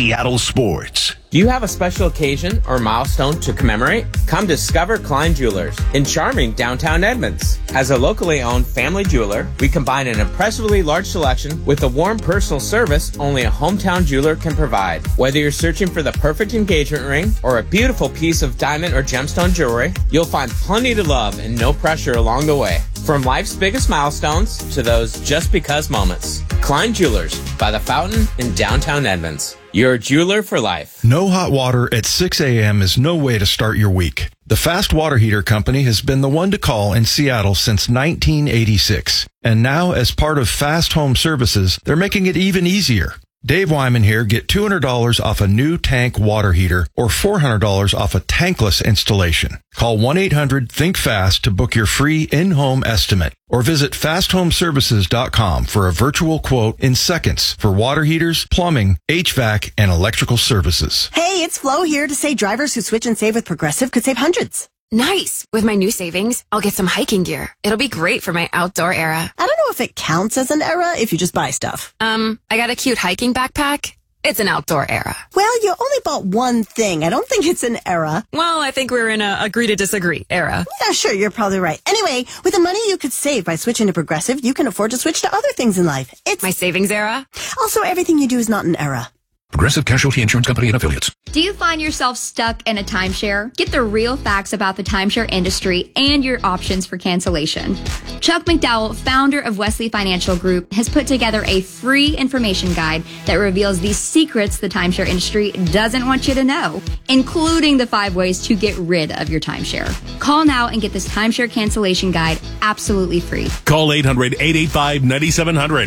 Seattle sports. Do you have a special occasion or milestone to commemorate? Come discover Klein Jewelers in charming downtown Edmonds. As a locally owned family jeweler, we combine an impressively large selection with a warm personal service only a hometown jeweler can provide. Whether you're searching for the perfect engagement ring or a beautiful piece of diamond or gemstone jewelry, you'll find plenty to love and no pressure along the way. From life's biggest milestones to those just because moments. Klein Jewelers by the Fountain in downtown Edmonds. You're a jeweler for life. No hot water at 6 a.m. is no way to start your week. The Fast Water Heater Company has been the one to call in Seattle since 1986. And now, as part of Fast Home Services, they're making it even easier. Dave Wyman here. Get $200 off a new tank water heater or $400 off a tankless installation. Call 1-800-THINK-FAST to book your free in-home estimate or visit fasthomeservices.com for a virtual quote in seconds for water heaters, plumbing, HVAC, and electrical services. Hey, it's Flo here to say drivers who switch and save with Progressive could save hundreds. Nice. With my new savings, I'll get some hiking gear. It'll be great for my outdoor era. I don't know if it counts as an era if you just buy stuff. I got a cute hiking backpack. It's an outdoor era. Well, you only bought one thing. I don't think it's an era. Well, I think we're in a agree to disagree era. Yeah, sure, you're probably right. Anyway, with the money you could save by switching to Progressive, you can afford to switch to other things in life. It's my savings era. Also, everything you do is not an era. Progressive Casualty Insurance Company and Affiliates. Do you find yourself stuck in a timeshare? Get the real facts about the timeshare industry and your options for cancellation. Chuck McDowell, founder of Wesley Financial Group, has put together a free information guide that reveals the secrets the timeshare industry doesn't want you to know, including the 5 ways to get rid of your timeshare. Call now and get this timeshare cancellation guide absolutely free. Call 800-885-9700.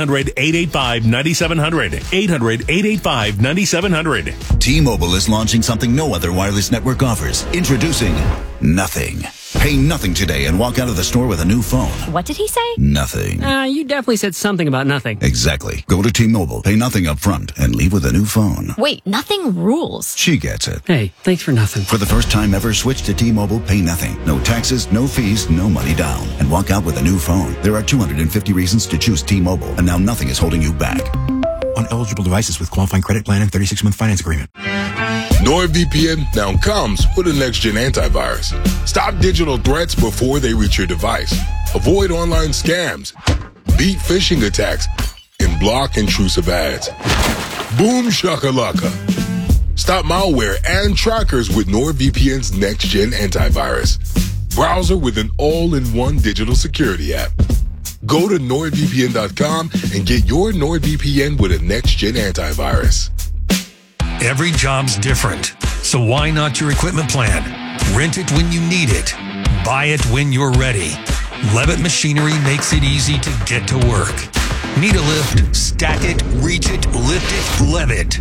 800-885-9700. 800-885-9700. T-Mobile is launching something no other wireless network offers. Introducing Nothing. Pay nothing today and walk out of the store with a new phone. What did he say? Nothing. You definitely said something about nothing. Exactly. Go to T-Mobile, pay nothing up front, and leave with a new phone. Wait, nothing rules. She gets it. Hey, thanks for nothing. For the first time ever, switch to T-Mobile, pay nothing. No taxes, no fees, no money down. And walk out with a new phone. There are 250 reasons to choose T-Mobile, and now nothing is holding you back. On eligible devices with qualifying credit plan and 36-month finance agreement. NordVPN now comes with a next-gen antivirus. Stop digital threats before they reach your device. Avoid online scams. Beat phishing attacks. And block intrusive ads. Boom shakalaka. Stop malware and trackers with NordVPN's next-gen antivirus. Browser with an all-in-one digital security app. Go to NordVPN.com and get your NordVPN with a next-gen antivirus. Every job's different, so why not your equipment plan? Rent it when you need it. Buy it when you're ready. Levitt Machinery makes it easy to get to work. Need a lift? Stack it, reach it, lift it, Levitt.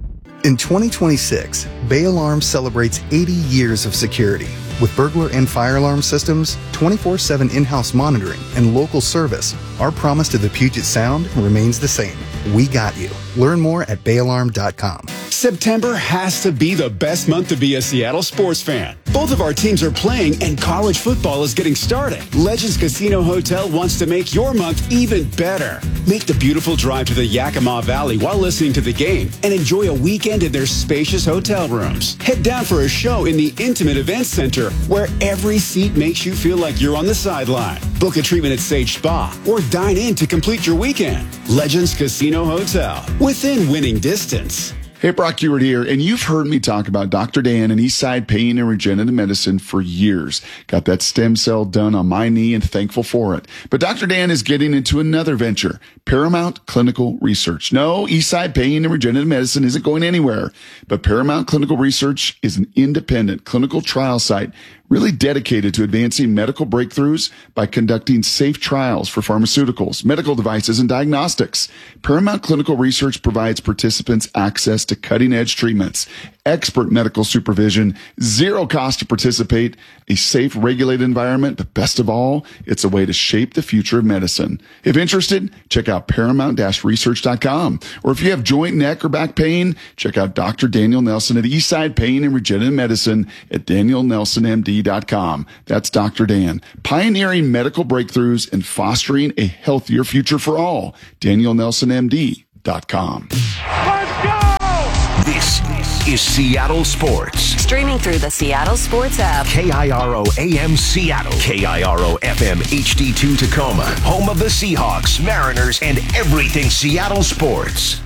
In 2026, Bay Alarm celebrates 80 years of security. With burglar and fire alarm systems, 24/7 in-house monitoring, and local service, our promise to the Puget Sound remains the same. We got you. Learn more at bayalarm.com. September has to be the best month to be a Seattle sports fan. Both of our teams are playing and college football is getting started. Legends Casino Hotel wants to make your month even better. Make the beautiful drive to the Yakima Valley while listening to the game and enjoy a weekend in their spacious hotel rooms. Head down for a show in the intimate event center where every seat makes you feel like you're on the sideline. Book a treatment at Sage Spa or dine in to complete your weekend. Legends Casino Hotel, within winning distance. Hey, Brock Ewart here, and you've heard me talk about Dr. Dan and Eastside Pain and Regenerative Medicine for years. Got that stem cell done on my knee and thankful for it. But Dr. Dan is getting into another venture, Paramount Clinical Research. No, Eastside Pain and Regenerative Medicine isn't going anywhere, but Paramount Clinical Research is an independent clinical trial site really dedicated to advancing medical breakthroughs by conducting safe trials for pharmaceuticals, medical devices, and diagnostics. Paramount Clinical Research provides participants access to cutting-edge treatments, expert medical supervision, zero cost to participate, a safe, regulated environment, but best of all, it's a way to shape the future of medicine. If interested, check out paramount-research.com. Or if you have joint, neck, or back pain, check out Dr. Daniel Nelson at Eastside Pain and Regenerative Medicine at danielnelsonmd.com. That's Dr. Dan, pioneering medical breakthroughs and fostering a healthier future for all. danielnelsonmd.com. Let's go! is Seattle Sports. Streaming through the Seattle Sports app. KIRO AM Seattle. KIRO FM HD2 Tacoma. Home of the Seahawks, Mariners, and everything Seattle sports.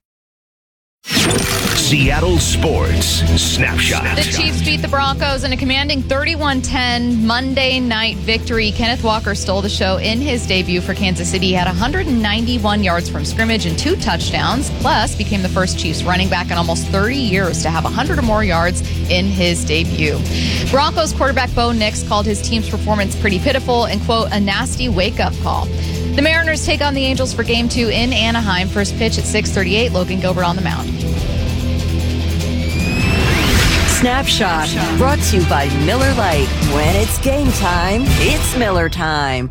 Seattle Sports Snapshot. The Chiefs beat the Broncos in a commanding 31-10 Monday night victory. Kenneth Walker stole the show in his debut for Kansas City. He had 191 yards from scrimmage and 2 touchdowns, plus became the first Chiefs running back in almost 30 years to have 100 or more yards in his debut. Broncos quarterback Bo Nix called his team's performance pretty pitiful and, quote, a nasty wake-up call. The Mariners take on the Angels for Game 2 in Anaheim. First pitch at 6:38. Logan Gilbert on the mound. Snapshot, brought to you by Miller Lite. When it's game time, it's Miller time.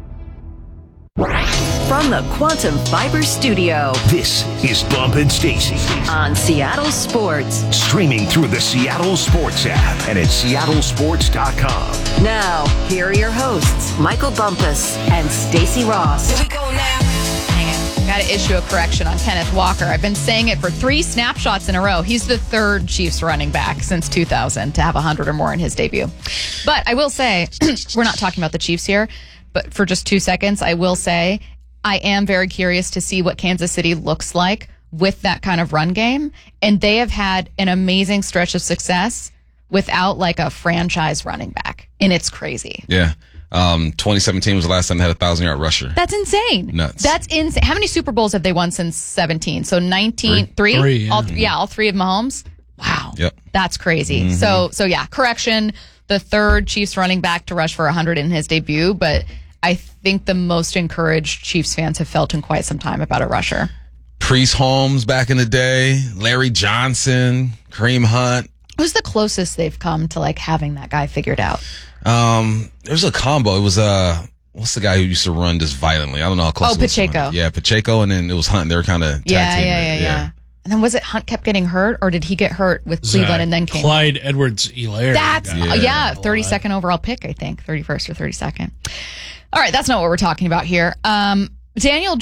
From the Quantum Fiber Studio, this is Bump and Stacy on Seattle Sports. Streaming through the Seattle Sports app and at seattlesports.com. Now, here are your hosts, Michael Bumpus and Stacy Ross. Here we go now. Got to issue a correction on Kenneth Walker. I've been saying it for 3 snapshots in a row. He's the 3rd Chiefs running back since 2000 to have 100 or more in his debut. But I will say, we're not talking about the Chiefs here, but for just 2 seconds, I will say I am very curious to see what Kansas City looks like with that kind of run game. And they have had an amazing stretch of success without like a franchise running back. And it's crazy. Yeah. 2017 was the last time they had a 1,000-yard rusher. That's insane. Nuts. That's insane. How many Super Bowls have they won since 17? So 19, 3? All 3 of Mahomes. Wow. Yep. That's crazy. Mm-hmm. So yeah, correction. The 3rd Chiefs running back to rush for 100 in his debut, but I think the most encouraged Chiefs fans have felt in quite some time about a rusher. Priest Holmes back in the day, Larry Johnson, Kareem Hunt. Who's the closest they've come to like having that guy figured out? There's a combo. It was what's the guy who used to run just violently? I don't know how close. Oh, Pacheco. Yeah, Pacheco, and then it was Hunt. They were kind of Yeah. And then was it Hunt kept getting hurt, or did he get hurt with Cleveland and then came? Clyde Edwards-Helaire. That's 32nd overall pick, I think, 31st or 32nd. All right, that's not what we're talking about here. Daniel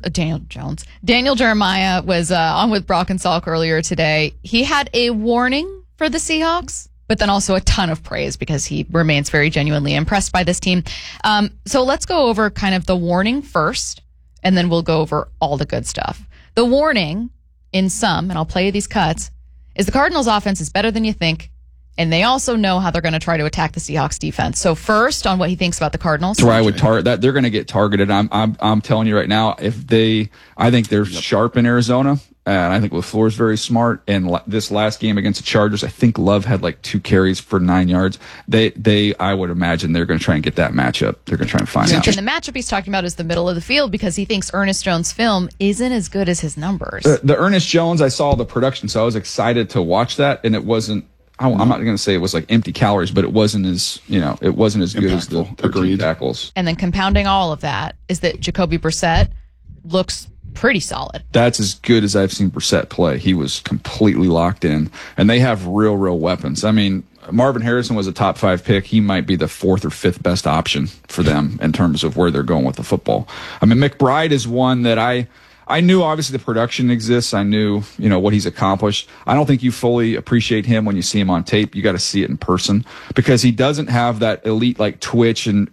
Jeremiah was on with Brock and Salk earlier today. He had a warning for the Seahawks, but then also a ton of praise because he remains very genuinely impressed by this team. So let's go over kind of the warning first, and then we'll go over all the good stuff. The warning, in sum, and I'll play you these cuts, is the Cardinals' offense is better than you think, and they also know how they're going to try to attack the Seahawks defense. So first, on what he thinks about the Cardinals. That's where I would target that. They're going to get targeted. I'm telling you right now, I think they're sharp in Arizona. And I think LaFleur's very smart. And this last game against the Chargers, I think Love had like 2 carries for 9 yards. I would imagine they're going to try and get that matchup. They're going to try and find out. And the matchup he's talking about is the middle of the field because he thinks Ernest Jones' film isn't as good as his numbers. The Ernest Jones, I saw the production, so I was excited to watch that. And it wasn't, I'm not going to say it was like empty calories, but it wasn't as good as the 13 tackles. And then compounding all of that is that Jacoby Brissett looks pretty solid. That's as good as I've seen Brissett play. He was completely locked in, and they have real weapons. I mean, Marvin Harrison was a top 5 pick. He might be the 4th or 5th best option for them in terms of where they're going with the football. I mean, McBride is one that I knew obviously the production exists. I knew, what he's accomplished. I don't think you fully appreciate him when you see him on tape. You got to see it in person because he doesn't have that elite like twitch and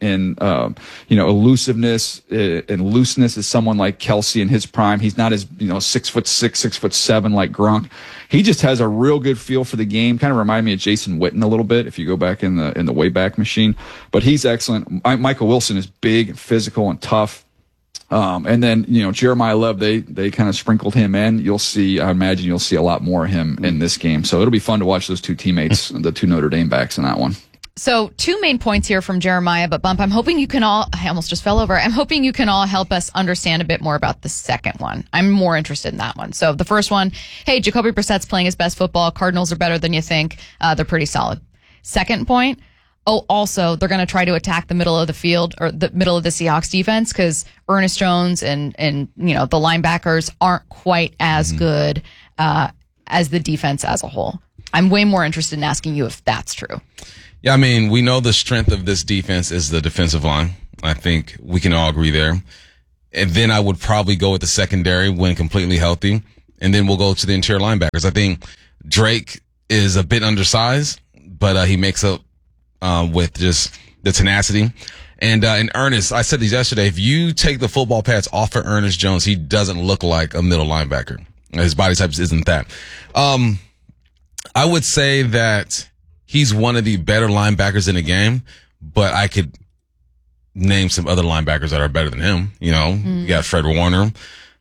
elusiveness and looseness as someone like Kelsey in his prime. He's not as, 6'6", 6'7" like Gronk. He just has a real good feel for the game. Kind of remind me of Jason Witten a little bit if you go back in the Wayback Machine. But he's excellent. Michael Wilson is big and physical and tough. And then, Jeremiah Love, they kind of sprinkled him in. I imagine you'll see a lot more of him in this game. So it'll be fun to watch those 2 teammates, the 2 Notre Dame backs in that one. So 2 main points here from Jeremiah, but Bump, I'm hoping you can all, I almost just fell over. I'm hoping you can all help us understand a bit more about the second one. I'm more interested in that one. So the first one, hey, Jacoby Brissett's playing his best football. Cardinals are better than you think. They're pretty solid. Second point, also, they're going to try to attack the middle of the field or the middle of the Seahawks defense because Ernest Jones and the linebackers aren't quite as good as the defense as a whole. I'm way more interested in asking you if that's true. Yeah, I mean, we know the strength of this defense is the defensive line. I think we can all agree there. And then I would probably go with the secondary when completely healthy. And then we'll go to the interior linebackers. I think Drake is a bit undersized, but he makes up with just the tenacity. And in Ernest, I said this yesterday, if you take the football pads off of Ernest Jones, he doesn't look like a middle linebacker. His body type isn't that. I would say that he's one of the better linebackers in the game, but I could name some other linebackers that are better than him. You know, you got Fred Warner,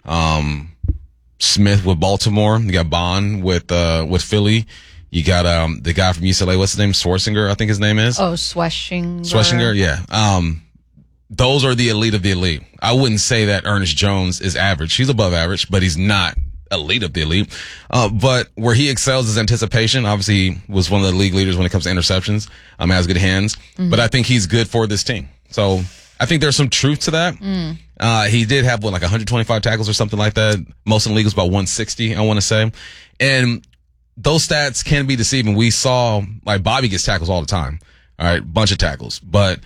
Smith with Baltimore. You got Bond with Philly. You got the guy from UCLA. What's his name? Swersinger, I think his name is. Oh, Schwessinger. Schwessinger, yeah. Those are the elite of the elite. I wouldn't say that Ernest Jones is average. He's above average, but he's not elite of the elite. But where he excels is anticipation. Obviously, he was one of the league leaders when it comes to interceptions. Has good hands. But I think he's good for this team. So I think there's some truth to that. He did have like 125 tackles or something like that. Most in the league was about 160, I want to say. And those stats can be deceiving. We saw like Bobby gets tackles all the time. All right. Bunch of tackles, but,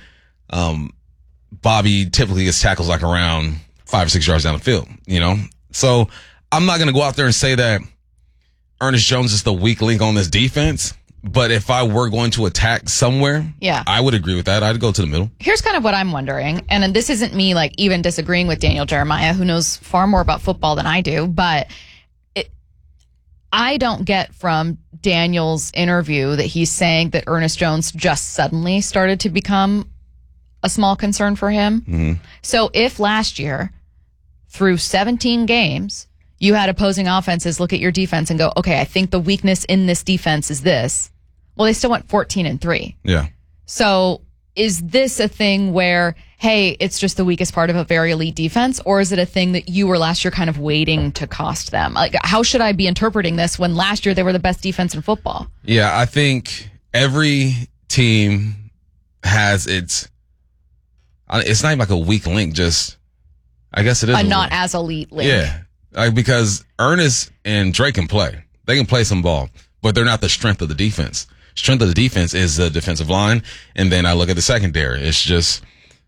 Bobby typically gets tackles like around 5 or 6 yards down the field, you know? So I'm not going to go out there and say that Ernest Jones is the weak link on this defense, but if I were going to attack somewhere, I would agree with that. I'd go to the middle. Here's kind of what I'm wondering, and this isn't me like even disagreeing with Daniel Jeremiah, who knows far more about football than I do, but I don't get from Daniel's interview that he's saying that Ernest Jones just suddenly started to become a small concern for him. So if last year, through 17 games, you had opposing offenses look at your defense and go, okay, I think the weakness in this defense is this. Well, they still went 14-3. Yeah. So is this a thing where, hey, it's just the weakest part of a very elite defense? Or is it a thing that you were last year kind of waiting to cost them? Like, how should I be interpreting this when last year they were the best defense in football? Yeah, I think every team has it's not even like a weak link, just, I guess it is. A not as elite link. Yeah. Like, because Ernest and Drake can play. They can play some ball, but they're not the strength of the defense. Strength of the defense is the defensive line. And then I look at the secondary. It's just,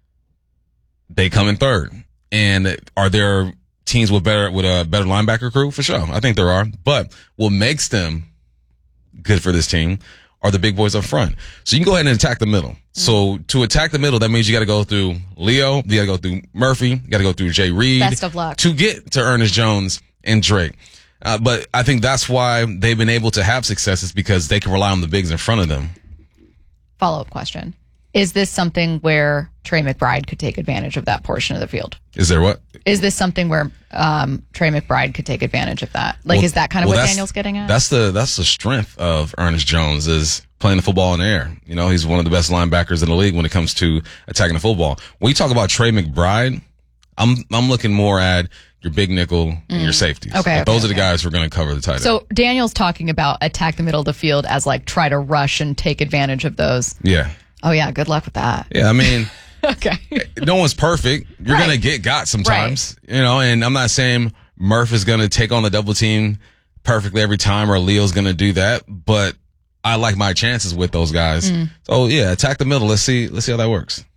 they come in third. And are there teams with a better linebacker crew? For sure. I think there are. But what makes them good for this team are the big boys up front. So you can go ahead and attack the middle. So to attack the middle, that means you got to go through Leo, you got to go through Murphy, you got to go through Jay Reed. Best of luck. To get to Ernest Jones and Drake. But I think that's why they've been able to have successes, because they can rely on the bigs in front of them. Follow-up question. Is this something where Trey McBride could take advantage of that portion of the field? Is there what? Is this something where Trey McBride could take advantage of that? Like, is that kind of what Daniel's getting at? That's the strength of Ernest Jones, is playing the football in the air. You know, he's one of the best linebackers in the league when it comes to attacking the football. When you talk about Trey McBride, I'm looking more at your big nickel and your safeties. Okay, those are the guys who are going to cover the tight end. So Daniel's talking about attack the middle of the field as like try to rush and take advantage of those. Yeah. Oh yeah, good luck with that. Yeah, I mean, okay. No one's perfect. You're going to got sometimes, you know, and I'm not saying Murph is going to take on the double team perfectly every time, or Leo's going to do that, but I like my chances with those guys. So yeah, attack the middle. Let's see how that works.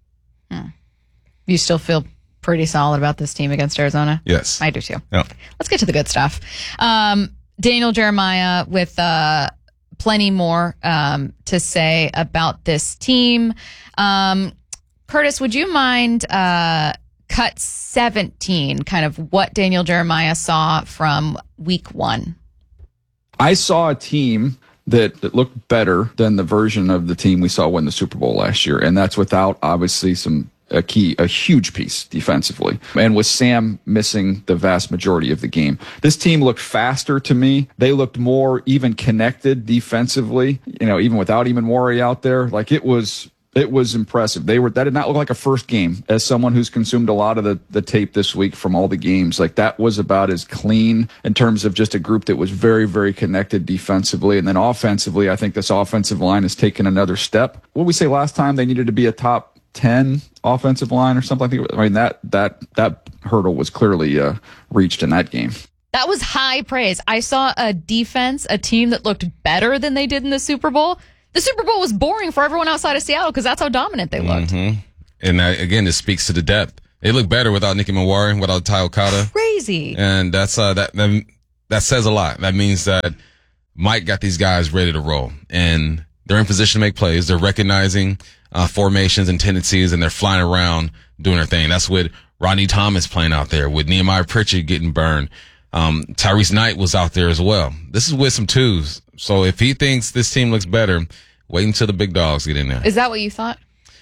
You still feel pretty solid about this team against Arizona? Yes. I do too. Yep. Let's get to the good stuff. Daniel Jeremiah with plenty more to say about this team. Curtis, would you mind cut 17, kind of what Daniel Jeremiah saw from week 1? I saw a team that looked better than the version of the team we saw win the Super Bowl last year, and that's without obviously a huge piece defensively, and with Sam missing the vast majority of the game. This team looked faster to me. They looked more even connected defensively, you know, even without Eamon out there. Like, it was impressive. That did not look like a first game. As someone who's consumed a lot of the tape this week from all the games, like, that was about as clean in terms of just a group that was very, very connected defensively. And then offensively, I think this offensive line has taken another step. What did we say last time? They needed to be a top 10 offensive line or something. I mean, that hurdle was clearly reached in that game. That was high praise. I saw a team that looked better than they did in the Super Bowl. The Super Bowl was boring for everyone outside of Seattle because that's how dominant they looked. And again, this speaks to the depth. They look better without Nicky Mawari, without Ty Okada. Crazy. And that's that says a lot. That means that Mike got these guys ready to roll, and they're in position to make plays. They're recognizing formations and tendencies, and they're flying around doing their thing. That's with Rodney Thomas playing out there, with Nehemiah Pritchard getting burned. Tyrese Knight was out there as well. This is with some twos. So if he thinks this team looks better, wait until the big dogs get in there. Is that what you thought?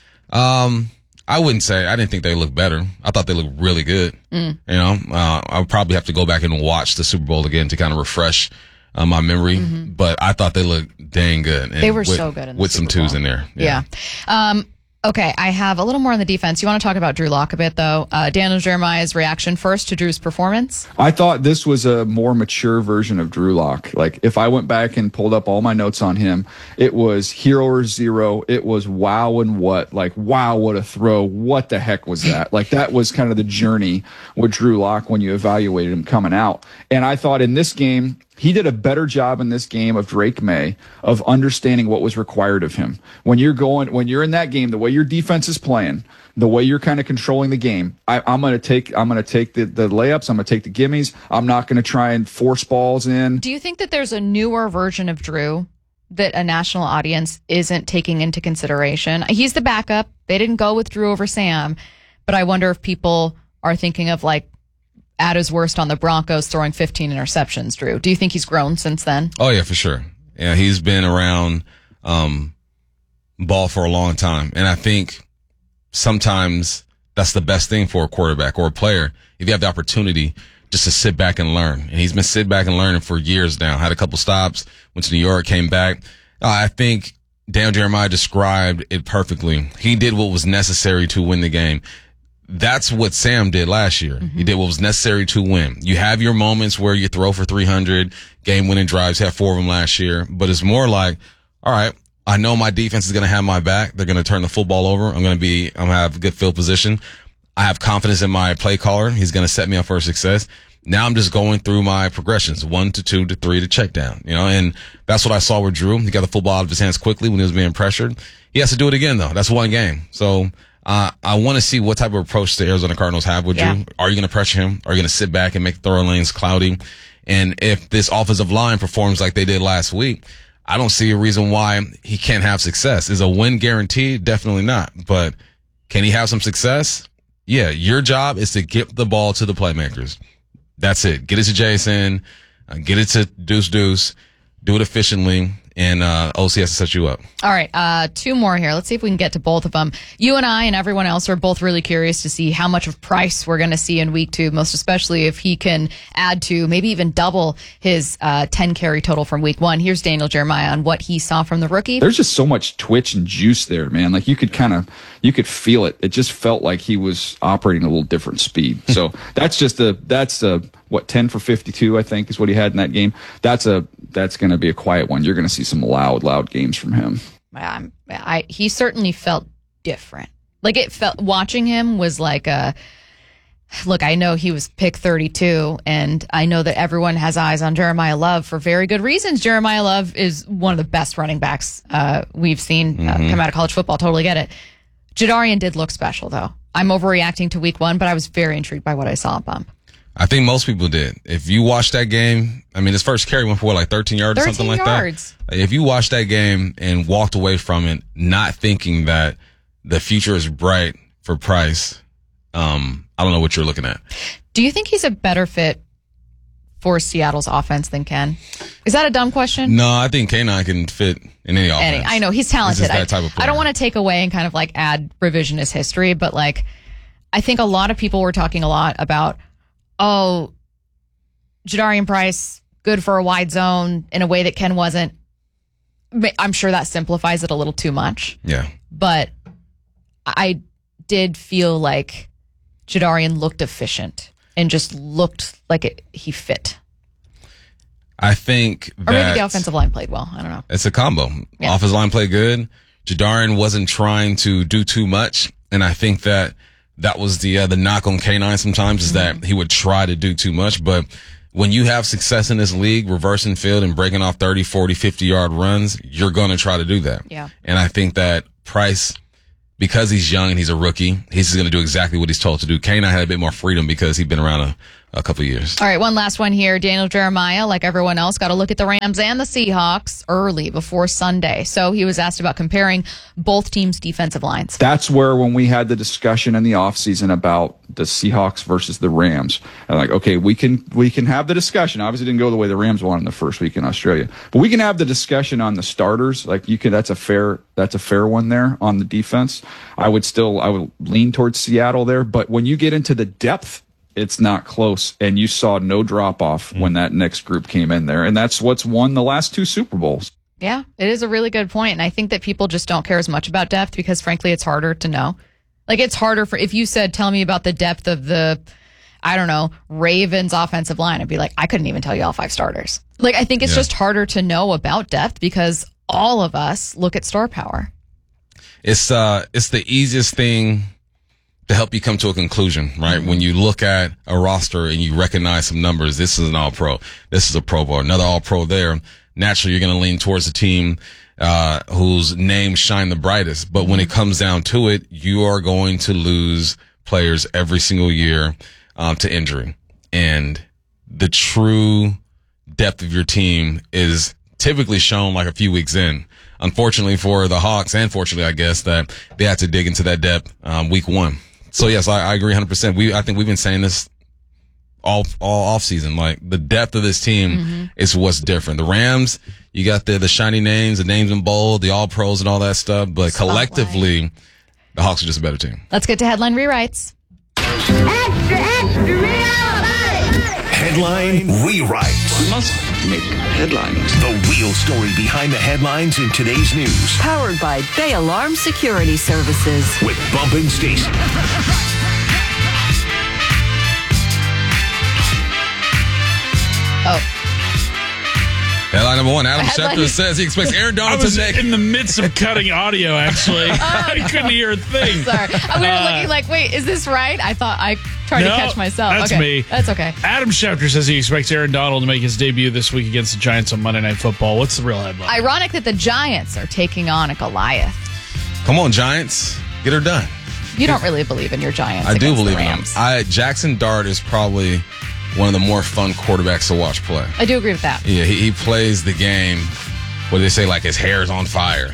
I wouldn't say. I didn't think they looked better. I thought they looked really good. You know, I would probably have to go back and watch the Super Bowl again to kind of refresh my memory. But I thought they looked dang good. And They were so good in the with some Super twos Bowl. in there. Yeah. Okay, I have a little more on the defense. You want to talk about Drew Lock a bit, though. Daniel Jeremiah's reaction first to Drew's performance. I thought this was a more mature version of Drew Lock. Like, if I went back and pulled up all my notes on him, it was hero or zero. It was wow and what. Like, wow, what a throw. What the heck was that? Like, that was kind of the journey with Drew Lock when you evaluated him coming out. And I thought in this game, he did a better job in this game of Drake May of understanding what was required of him. When you're in that game, the way your defense is playing, the way you're kind of controlling the game, I'm going to take the layups. I'm going to take the gimmies. I'm not going to try and force balls in. Do you think that there's a newer version of Drew that a national audience isn't taking into consideration? He's the backup. They didn't go with Drew over Sam, but I wonder if people are thinking of like at his worst on the Broncos throwing 15 interceptions, Drew. Do you think he's grown since then? Oh, yeah, for sure. Yeah, he's been around ball for a long time. And I think sometimes that's the best thing for a quarterback or a player, if you have the opportunity just to sit back and learn. And he's been sitting back and learning for years now. Had a couple stops, went to New York, came back. I think Daniel Jeremiah described it perfectly. He did what was necessary to win the game. That's what Sam did last year. He did what was necessary to win. You have your moments where you throw for 300, game-winning drives, had 4 of them last year. But it's more like, all right, I know my defense is going to have my back. They're going to turn the football over. I'm going to have good field position. I have confidence in my play caller. He's going to set me up for success. Now I'm just going through my progressions, 1 to 2 to 3 to check down, and that's what I saw with Drew. He got the football out of his hands quickly when he was being pressured. He has to do it again, though. That's one game. So, I want to see what type of approach the Arizona Cardinals have with Drew. Are you going to pressure him? Are you going to sit back and make throw lanes cloudy? And if this offensive line performs like they did last week, I don't see a reason why he can't have success. Is a win guaranteed? Definitely not. But can he have some success? Yeah. Your job is to get the ball to the playmakers. That's it. Get it to Jason. Get it to Deuce. Do it efficiently. And OC has to set you up. All right, 2 more here. Let's see if we can get to both of them. You and I and everyone else are both really curious to see how much of Price we're going to see in week 2, most especially if he can add to, maybe even double his 10 carry total from week 1. Here's Daniel Jeremiah on what he saw from the rookie. There's just so much twitch and juice there, man. Like you could feel it. It just felt like he was operating at a little different speed. So that's 10 for 52, I think, is what he had in that game. That's going to be a quiet one. You're going to see some loud games from him. He certainly felt different. Like watching him was like look, I know he was pick 32, and I know that everyone has eyes on Jeremiah Love for very good reasons. Jeremiah Love is one of the best running backs we've seen come out of college football. Totally get it. Jadarian did look special, though. I'm overreacting to week 1, but I was very intrigued by what I saw at Bump. I think most people did. If you watched that game, I mean, his first carry went for 13 yards or something like that. If you watched that game and walked away from it not thinking that the future is bright for Price, I don't know what you're looking at. Do you think he's a better fit for Seattle's offense than Ken? Is that a dumb question? No, I think K9 can fit in any offense. I know he's talented. He's just that type of player. I don't want to take away and kind of like add revisionist history, but like I think a lot of people were talking a lot about, Jadarian Price, good for a wide zone in a way that Ken wasn't. I'm sure that simplifies it a little too much. Yeah. But I did feel like Jadarian looked efficient and just looked like he fit. I think that... Or maybe the offensive line played well. I don't know. It's a combo. Yeah. Offensive line played good. Jadarian wasn't trying to do too much. And I think that was the knock on K9 sometimes is that he would try to do too much. But when you have success in this league, reversing field and breaking off 30, 40, 50-yard runs, you're going to try to do that. Yeah. And I think that Price, because he's young and he's a rookie, he's going to do exactly what he's told to do. K9 had a bit more freedom because he'd been around a couple years. All right, one last one here. Daniel Jeremiah, like everyone else, got to look at the Rams and the Seahawks early before Sunday. So he was asked about comparing both teams' defensive lines. That's where when we had the discussion in the offseason about the Seahawks versus the Rams, I'm like, okay, we can have the discussion. Obviously, it didn't go the way the Rams wanted in the first week in Australia, but we can have the discussion on the starters. Like that's a fair one there on the defense. I would lean towards Seattle there, but when you get into the depth, it's not close, and you saw no drop-off when that next group came in there, and that's what's won the last 2 Super Bowls. Yeah, it is a really good point, and I think that people just don't care as much about depth because, frankly, it's harder to know. Like, it's harder if you said, tell me about the depth of the, I don't know, Ravens offensive line, I'd be like, I couldn't even tell you all 5 starters. Like, I think it's just harder to know about depth because all of us look at star power. It's the easiest thing to help you come to a conclusion, right? When you look at a roster and you recognize some numbers, this is an all-pro, this is a Pro Bowl, another all-pro there, naturally you're going to lean towards the team whose names shine the brightest. But when it comes down to it, you are going to lose players every single year to injury. And the true depth of your team is typically shown like a few weeks in. Unfortunately for the Hawks, and fortunately, I guess, that they had to dig into that depth week 1. So yes, I agree 100%. I think we've been saying this all off season. Like, the depth of this team is what's different. The Rams, you got the shiny names, the names in bold, the all pros and all that stuff. But collectively, the Hawks are just a better team. Let's get to headline rewrites. Extra, extra, Headline rewrites. We must make headlines. The real story behind the headlines in today's news. Powered by Bay Alarm Security Services. With Bump and Stacy. Oh. Headline number 1, Adam Schefter says he expects Aaron Donald to make... I was in the midst of cutting audio, actually. I couldn't hear a thing. Sorry. We were looking like, wait, is this right? I thought I tried to catch myself. That's okay. me. That's okay. Adam Schefter says he expects Aaron Donald to make his debut this week against the Giants on Monday Night Football. What's the real headline? Ironic that the Giants are taking on a Goliath. Come on, Giants. Get her done. You don't really believe in your Giants. I do believe the in them. Rams. Jackson Dart is probably one of the more fun quarterbacks to watch play. I do agree with that. Yeah, he plays the game, what do they say, like his hair's on fire.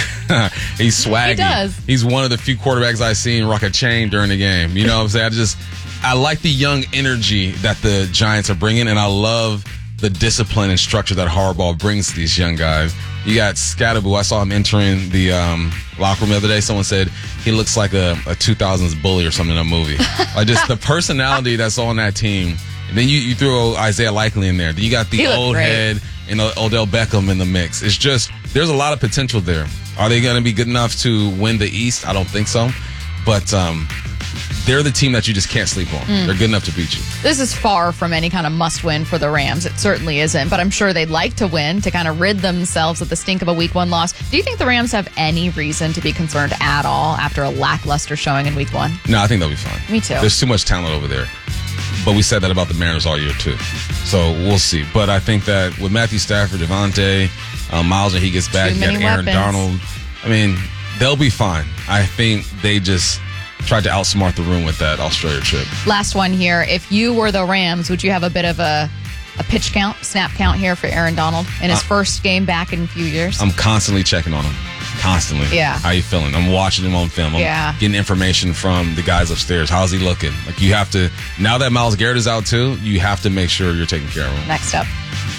He's swaggy. He does. He's one of the few quarterbacks I've seen rock a chain during the game. You know what I'm saying? I like the young energy that the Giants are bringing, and I love the discipline and structure that Harbaugh brings to these young guys. You got Scatterboo. I saw him entering the locker room the other day. Someone said he looks like a 2000s bully or something in a movie. Like, just the personality that's on that team. And then you throw Isaiah Likely in there. Then you got the old head and Odell Beckham in the mix. It's just, there's a lot of potential there. Are they going to be good enough to win the East? I don't think so. But they're the team that you just can't sleep on. They're good enough to beat you. This is far from any kind of must-win for the Rams. It certainly isn't. But I'm sure they'd like to win to kind of rid themselves of the stink of a Week 1 loss. Do you think the Rams have any reason to be concerned at all after a lackluster showing in Week 1? No, I think they'll be fine. Me too. There's too much talent over there. But we said that about the Mariners all year, too. So we'll see. But I think that with Matthew Stafford, Devontae, Miles, when he gets back, you got Aaron Donald. I mean, they'll be fine. I think they just tried to outsmart the room with that Australia trip. Last one here. If you were the Rams, would you have a bit of a pitch count, snap count here for Aaron Donald in his first game back in a few years? I'm constantly checking on him. Constantly. Yeah. How you feeling? I'm watching him on film. I'm getting information from the guys upstairs. How's he looking? Like, you have to, now that Myles Garrett is out too, you have to make sure you're taking care of him. Next up.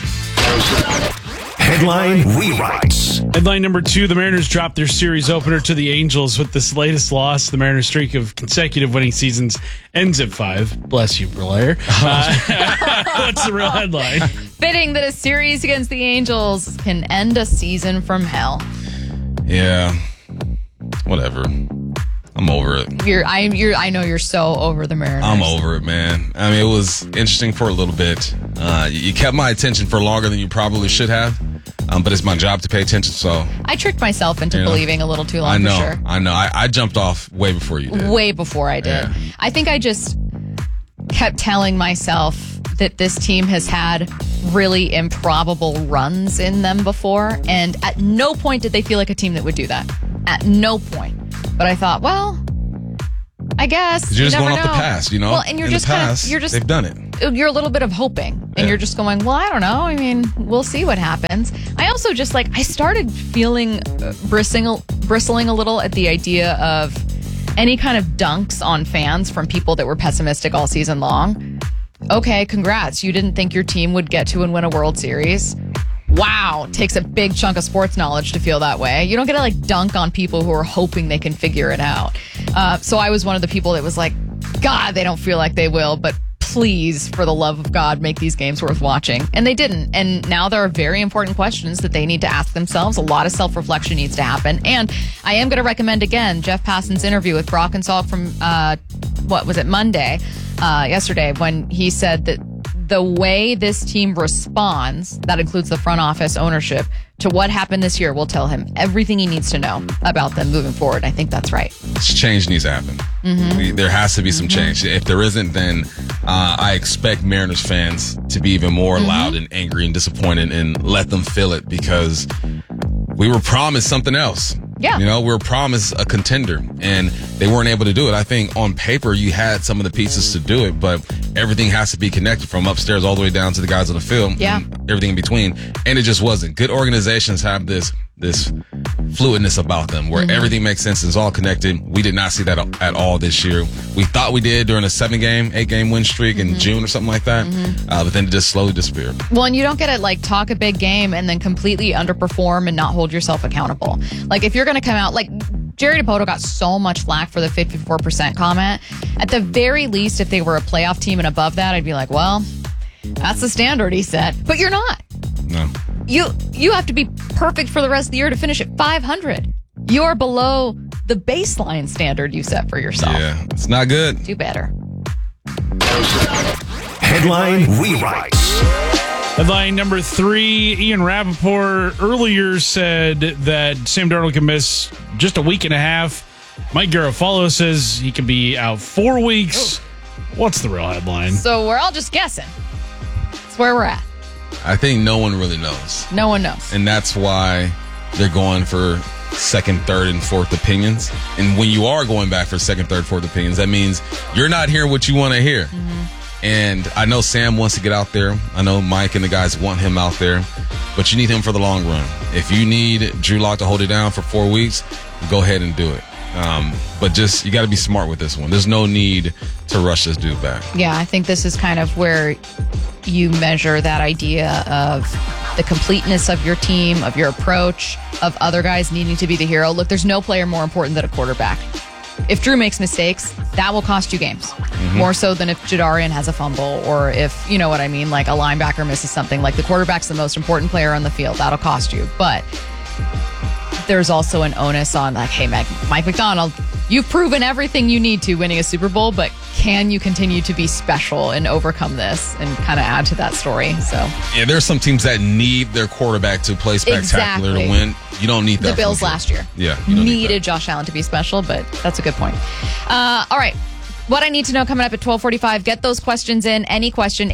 Headline rewrites. Headline number 2, the Mariners dropped their series opener to the Angels with this latest loss. The Mariners' streak of consecutive winning seasons ends at 5. Bless you, Blair. What's the real headline? Fitting that a series against the Angels can end a season from hell. Yeah. Whatever. I'm over it. I know you're so over the Mariners. I'm over it, man. I mean, it was interesting for a little bit. You kept my attention for longer than you probably should have. But it's my job to pay attention, so. I tricked myself into believing a little too long, for sure. I know. I jumped off way before you did. Way before I did. Yeah. I think I just kept telling myself that this team has had really improbable runs in them before, and at no point did they feel like a team that would do that. At no point. But I thought, well, I guess. You're just never going off know. the past, you know? Well, and you're In just the past, they've done it. You're a little bit of hoping, and you're just going, well, I don't know. I mean, we'll see what happens. I also just I started feeling bristling a little at the idea of any kind of dunks on fans from people that were pessimistic all season long. Okay, congrats. You didn't think your team would get to and win a World Series. Wow, takes a big chunk of sports knowledge to feel that way. You don't get to dunk on people who are hoping they can figure it out. So I was one of the people that was like, God, they don't feel like they will, but please, for the love of God, make these games worth watching. And they didn't. And now there are very important questions that they need to ask themselves. A lot of self-reflection needs to happen. And I am going to recommend again Jeff Passan's interview with Brock and Salk from, Monday, yesterday, when he said that the way this team responds, that includes the front office ownership, to what happened this year will tell him everything he needs to know about them moving forward. I think that's right. Change needs to happen. Mm-hmm. There has to be some change. If there isn't, then I expect Mariners fans to be even more loud and angry and disappointed, and let them feel it, because we were promised something else. Yeah. We were promised a contender, and they weren't able to do it. I think on paper you had some of the pieces to do it, but everything has to be connected from upstairs all the way down to the guys on the field. Yeah. And everything in between. And it just wasn't. Good organizations have this fluidness about them where everything makes sense and is all connected. We did not see that at all this year. We thought we did during a 8-game win streak in June or something like that. But then it just slowly disappeared. Well, and you don't get to talk a big game and then completely underperform and not hold yourself accountable. If you're going to come out, Jerry Dipoto got so much flack for the 54% comment. At the very least, if they were a playoff team and above that, I'd be like, well, that's the standard he set. But you're not. No. You have to be perfect for the rest of the year to finish at 500. You're below the baseline standard you set for yourself. Yeah, it's not good. Do better. Headline rewrites. Headline number 3, Ian Rappaport earlier said that Sam Darnold can miss just a week and a half. Mike Garafolo says he could be out 4 weeks. What's the real headline? So we're all just guessing. That's where we're at. I think no one really knows. No one knows. And that's why they're going for second, third, and fourth opinions. And when you are going back for second, third, fourth opinions, that means you're not hearing what you want to hear. And I know Sam wants to get out there. I know Mike and the guys want him out there. But you need him for the long run. If you need Drew Lock to hold it down for 4 weeks, go ahead and do it. But just, you got to be smart with this one. There's no need to rush this dude back. Yeah, I think this is kind of where you measure that idea of the completeness of your team, of your approach, of other guys needing to be the hero. Look, there's no player more important than a quarterback. If Drew makes mistakes, that will cost you games. More so than if Jadarian has a fumble, or if, you know what I mean, a linebacker misses something. The quarterback's the most important player on the field. That'll cost you. But there's also an onus on hey, Mike Macdonald, you've proven everything you need to winning a Super Bowl, but can you continue to be special and overcome this and kind of add to that story? So yeah, there's some teams that need their quarterback to play spectacular to win. You don't need that. The Bills last year. Yeah. You don't needed Josh Allen to be special, but that's a good point. All right. What I need to know coming up at 12:45. Get those questions in. Any question,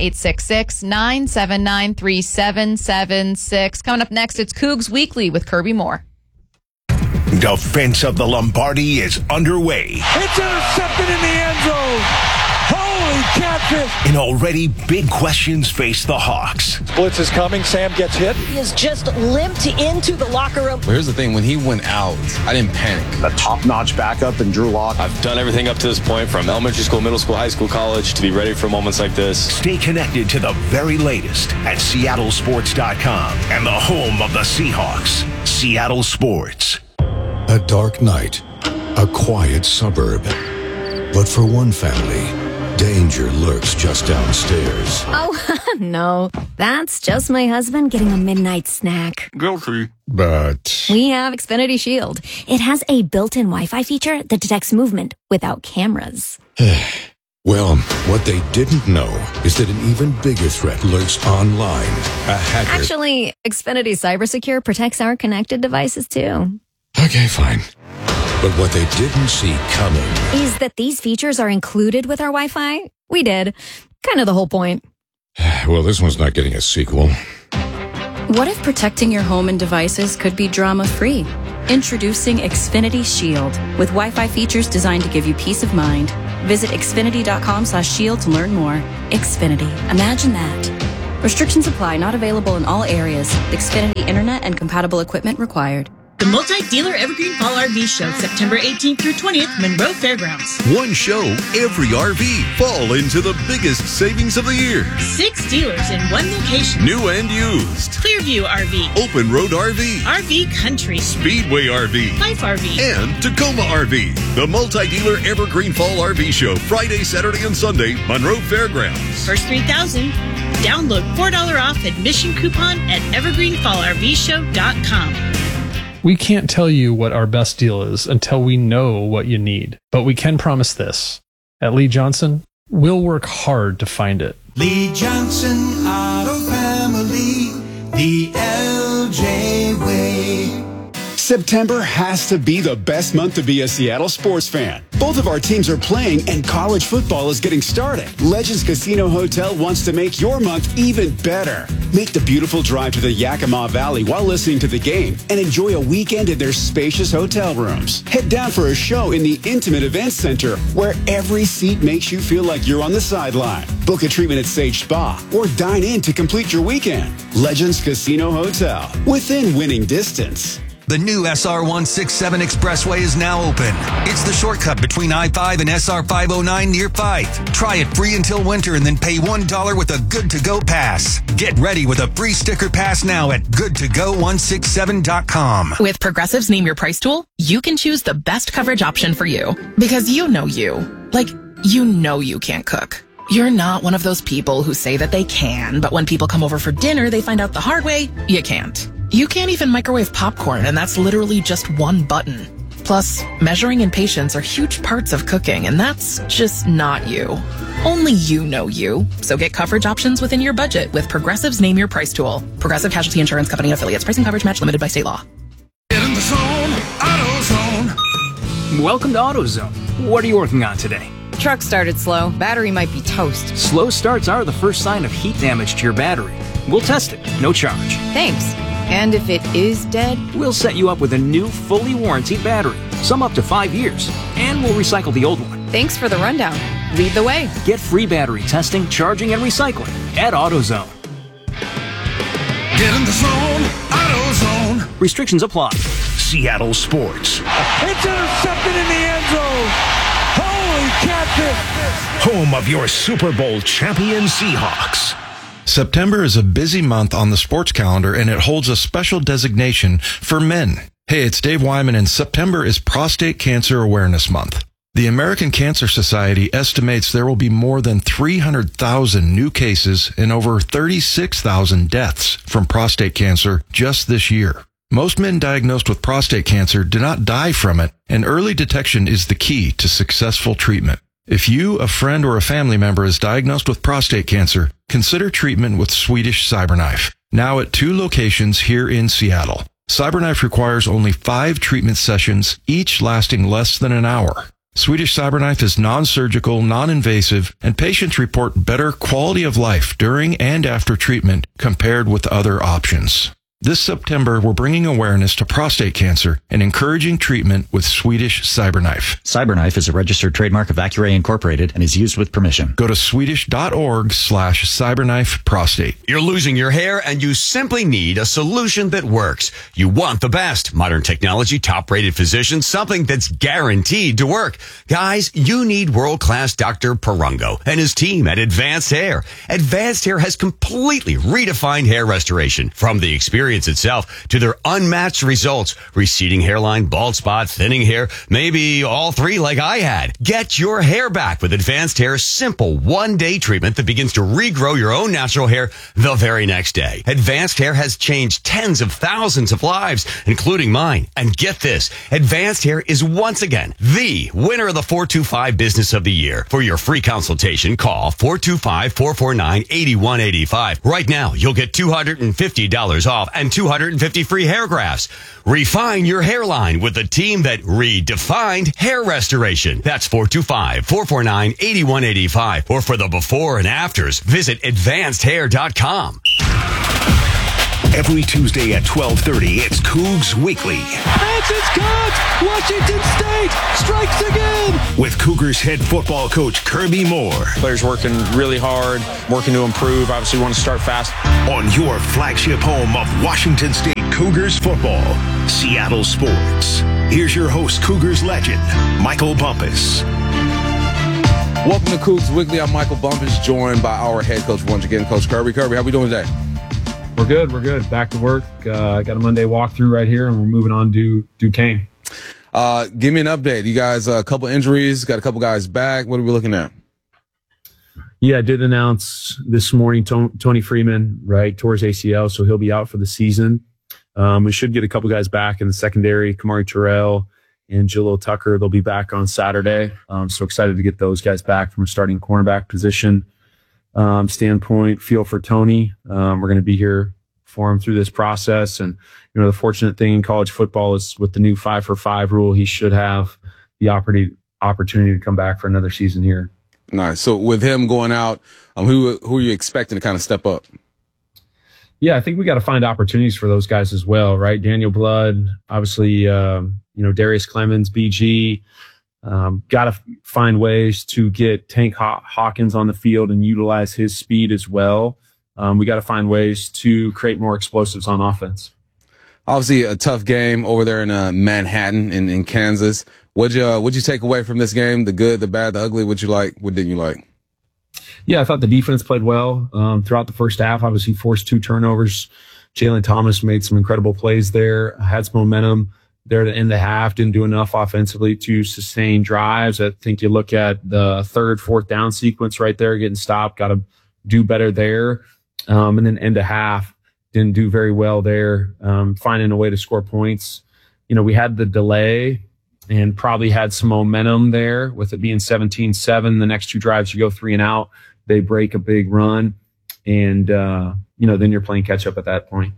866-979-3776. Coming up next, it's Cougs Weekly with Kirby Moore. Defense of the Lombardi is underway. It's intercepted in the end zone. Holy catfish. And already big questions face the Hawks. Blitz is coming. Sam gets hit. He has just limped into the locker room. But here's the thing. When he went out, I didn't panic. A top-notch backup in Drew Lock. I've done everything up to this point, from elementary school, middle school, high school, college, to be ready for moments like this. Stay connected to the very latest at SeattleSports.com and the home of the Seahawks, Seattle Sports. A dark night, a quiet suburb. But for one family, danger lurks just downstairs. Oh, no. That's just my husband getting a midnight snack. Guilty. But We have Xfinity Shield. It has a built-in Wi-Fi feature that detects movement without cameras. well, what they didn't know is that an even bigger threat lurks online. A hacker. Actually, Xfinity Cybersecure protects our connected devices, too. Okay, fine. But what they didn't see coming is that these features are included with our Wi-Fi. We did. Kind of the whole point. Well, this one's not getting a sequel. What if protecting your home and devices could be drama-free? Introducing Xfinity Shield with Wi-Fi features designed to give you peace of mind. Visit Xfinity.com/shield to learn more. Xfinity. Imagine that. Restrictions apply. Not available in all areas. Xfinity Internet and compatible equipment required. The multi-dealer Evergreen Fall RV Show, September 18th through 20th, Monroe Fairgrounds. One show, every RV. Fall into the biggest savings of the year. 6 dealers in one location. New and used. Clearview RV. Open Road RV. RV Country. Speedway RV. Life RV. And Tacoma RV. The multi-dealer Evergreen Fall RV Show, Friday, Saturday, and Sunday, Monroe Fairgrounds. First 3,000. Download $4 off admission coupon at evergreenfallrvshow.com. We can't tell you what our best deal is until we know what you need, but we can promise this. At Lee Johnson, we'll work hard to find it. Lee Johnson Auto Family, the LJ way. September has to be the best month to be a Seattle sports fan. Both of our teams are playing and college football is getting started. Legends Casino Hotel wants to make your month even better. Make the beautiful drive to the Yakima Valley while listening to the game and enjoy a weekend in their spacious hotel rooms. Head down for a show in the intimate event center where every seat makes you feel like you're on the sideline. Book a treatment at Sage Spa or dine in to complete your weekend. Legends Casino Hotel, within winning distance. The new SR-167 Expressway is now open. It's the shortcut between I-5 and SR-509 near Fife. Try it free until winter and then pay $1 with a Good-to-Go pass. Get ready with a free sticker pass now at goodtogo167.com. With Progressive's Name Your Price tool, you can choose the best coverage option for you. Because you know you. Like, you know you can't cook. You're not one of those people who say that they can, but when people come over for dinner, they find out the hard way, you can't. You can't even microwave popcorn, and that's literally just one button. Plus, measuring and patience are huge parts of cooking, and that's just not you. Only you know you. So get coverage options within your budget with Progressive's Name Your Price tool. Progressive Casualty Insurance Company and affiliates. Price and coverage match limited by state law. Get in the zone, AutoZone. Welcome to AutoZone. What are you working on today? Truck started slow. Battery might be toast. Slow starts are the first sign of heat damage to your battery. We'll test it, no charge. Thanks. And if it is dead? We'll set you up with a new, fully warranted battery, some up to 5 years, and we'll recycle the old one. Thanks for the rundown. Lead the way. Get free battery testing, charging, and recycling at AutoZone. Get in the zone, AutoZone. Restrictions apply. Seattle Sports. It's intercepted in the end zone. Holy catfish. Home of your Super Bowl champion Seahawks. September is a busy month on the sports calendar, and it holds a special designation for men. Hey, it's Dave Wyman, and September is Prostate Cancer Awareness Month. The American Cancer Society estimates there will be more than 300,000 new cases and over 36,000 deaths from prostate cancer just this year. Most men diagnosed with prostate cancer do not die from it, and early detection is the key to successful treatment. If you, a friend, or a family member is diagnosed with prostate cancer, consider treatment with Swedish CyberKnife, now at 2 locations here in Seattle. CyberKnife requires only 5 treatment sessions, each lasting less than an hour. Swedish CyberKnife is non-surgical, non-invasive, and patients report better quality of life during and after treatment compared with other options. This September, we're bringing awareness to prostate cancer and encouraging treatment with Swedish CyberKnife. CyberKnife is a registered trademark of Accuray Incorporated and is used with permission. Go to swedish.org/CyberKnife prostate. You're losing your hair and you simply need a solution that works. You want the best. Modern technology, top-rated physicians, something that's guaranteed to work. Guys, you need world-class Dr. Perungo and his team at Advanced Hair. Advanced Hair has completely redefined hair restoration from the experience itself to their unmatched results. Receding hairline, bald spot, thinning hair, maybe all 3 like I had. Get your hair back with Advanced Hair's simple 1-day treatment that begins to regrow your own natural hair the very next day. Advanced Hair has changed tens of thousands of lives, including mine. And get this, Advanced Hair is once again the winner of the 425 Business of the Year. For your free consultation, call 425-449-8185. Right now, you'll get $250 off and 250 free hair grafts. Refine your hairline with the team that redefined hair restoration. That's 425-449-8185. Or for the before and afters, visit advancedhair.com. Every Tuesday at 12:30, it's Cougs Weekly. Answers caught! Washington State strikes again! With Cougars head football coach Kirby Moore. Players working really hard, working to improve. Obviously, want to start fast. On your flagship home of Washington State Cougars football, Seattle Sports. Here's your host, Cougars legend, Michael Bumpus. Welcome to Cougs Weekly. I'm Michael Bumpus, joined by our head coach once again, Coach Kirby. Kirby, how we doing today? We're good. Back to work. Got a Monday walkthrough right here, and we're moving on to Duquesne. Give me an update. You guys, a couple injuries, got a couple guys back. What are we looking at? Yeah, I did announce this morning Tony Freeman, right, tore his ACL, so he'll be out for the season. We should get a couple guys back in the secondary, Kamari Terrell and Jalil Tucker. They'll be back on Saturday. So excited to get those guys back from a starting cornerback position. Standpoint, feel for Tony. We're going to be here for him through this process. And, the fortunate thing in college football is with the new 5-for-5 rule, he should have the opportunity to come back for another season here. Nice. So with him going out, who are you expecting to kind of step up? Yeah, I think we got to find opportunities for those guys as well, right? Daniel Blood, obviously, Darius Clemens, BG, got to find ways to get Tank Hawkins on the field and utilize his speed as well. We got to find ways to create more explosives on offense. Obviously, a tough game over there in Manhattan in Kansas. What'd you take away from this game? The good, the bad, the ugly. What you like? What didn't you like? Yeah, I thought the defense played well throughout the first half. Obviously, forced 2 turnovers. Jalen Thomas made some incredible plays there. Had some momentum there to end the half, didn't do enough offensively to sustain drives. I think you look at the 3rd, 4th down sequence right there, getting stopped, got to do better there. And then end of half, didn't do very well there, finding a way to score points. We had the delay and probably had some momentum there with it being 17-7. The next 2 drives, you go 3 and out, they break a big run. And, then you're playing catch up at that point.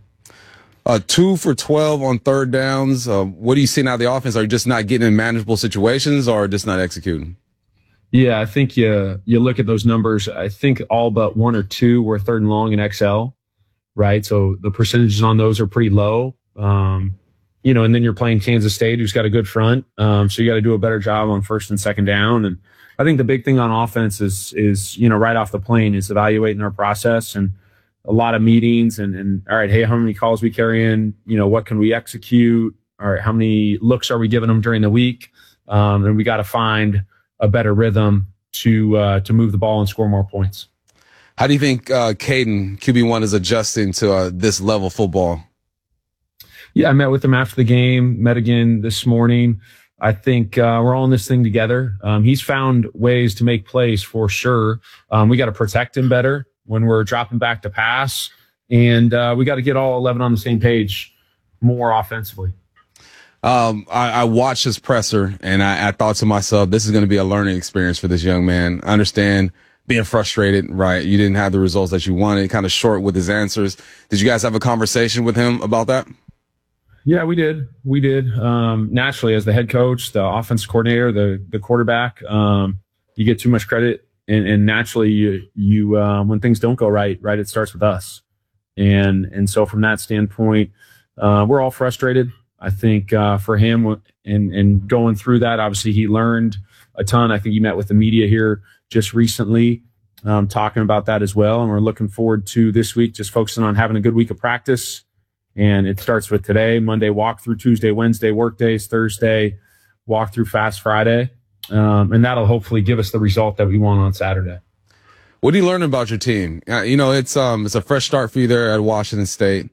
2 for 12 on 3rd downs. What are you seeing out of the offense? Are you just not getting in manageable situations or just not executing? Yeah, I think you look at those numbers. I think all but 1 or 2 were 3rd and long in XL, right? So the percentages on those are pretty low. And then you're playing Kansas State, who's got a good front. So you got to do a better job on 1st and 2nd down. And I think the big thing on offense is right off the plane is evaluating our process and a lot of meetings and all right, hey, how many calls we carry in? What can we execute? All right, how many looks are we giving them during the week? And we got to find a better rhythm to move the ball and score more points. How do you think Caden, QB1, is adjusting to this level of football? Yeah, I met with him after the game, met again this morning. I think we're all in this thing together. He's found ways to make plays for sure. We got to protect him better when we're dropping back to pass. And we got to get all 11 on the same page more offensively. I watched his presser, and I thought to myself, this is going to be a learning experience for this young man. I understand being frustrated, right? You didn't have the results that you wanted, kind of short with his answers. Did you guys have a conversation with him about that? Yeah, we did. Naturally, as the head coach, the offense coordinator, the quarterback, you get too much credit. And naturally, you when things don't go right, it starts with us. And so from that standpoint, we're all frustrated. I think for him and going through that, obviously he learned a ton. I think he met with the media here just recently, talking about that as well. And we're looking forward to this week, just focusing on having a good week of practice. And it starts with today, Monday walkthrough, Tuesday, Wednesday work days, Thursday walkthrough, Fast Friday. And that'll hopefully give us the result that we want on Saturday. What are you learning about your team? It's a fresh start for you there at Washington State.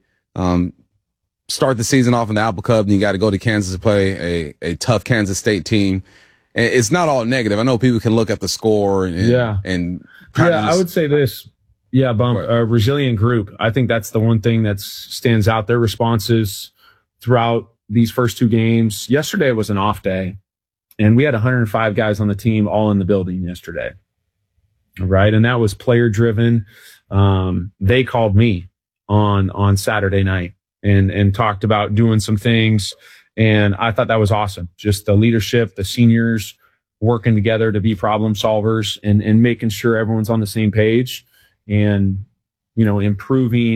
Start the season off in the Apple Cup, and you got to go to Kansas to play a tough Kansas State team. And it's not all negative. I know people can look at the score and I would say this. Yeah, a resilient group. I think that's the one thing that stands out. Their responses throughout these first 2 games. Yesterday was an off day, and we had 105 guys on the team all in the building yesterday. Right, and that was player driven. They called me on Saturday night and talked about doing some things, and I thought that was awesome. Just the leadership, the seniors working together to be problem solvers and making sure everyone's on the same page. And, improving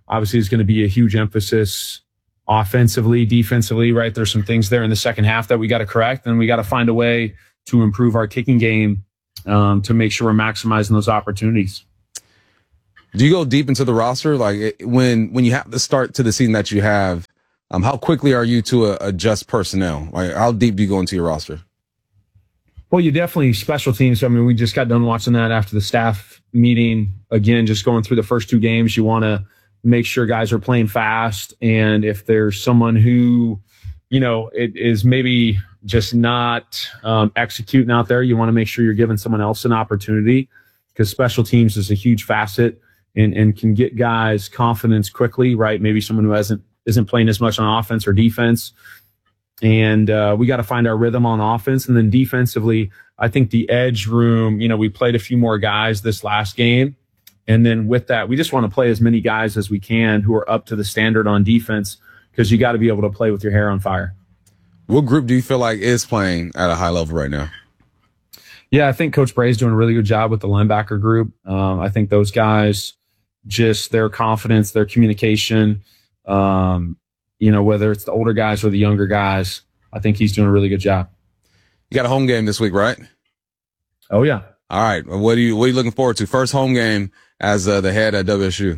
obviously is going to be a huge emphasis offensively, defensively, right? There's some things there in the second half that we got to correct, and we got to find a way to improve our kicking game to make sure we're maximizing those opportunities. Do you go deep into the roster? Like when you have the start to the season that you have, how quickly are you to adjust personnel? Like how deep do you go into your roster? Well, you definitely special teams. I mean, we just got done watching that after the staff meeting. Again, just going through the first two games, you want to make sure guys are playing fast. And if there's someone who, it is maybe just not executing out there, you want to make sure you're giving someone else an opportunity, because special teams is a huge facet and can get guys confidence quickly, right? Maybe someone who isn't playing as much on offense or defense. And we got to find our rhythm on offense. And then defensively, I think the edge room, we played a few more guys this last game. And then with that, we just want to play as many guys as we can who are up to the standard on defense, because you got to be able to play with your hair on fire. What group do you feel like is playing at a high level right now? Yeah, I think Coach Bray's doing a really good job with the linebacker group. I think those guys, just their confidence, their communication, whether it's the older guys or the younger guys, I think he's doing a really good job. You got a home game this week, right? Oh, yeah. All right. What are you looking forward to? First home game as the head at WSU.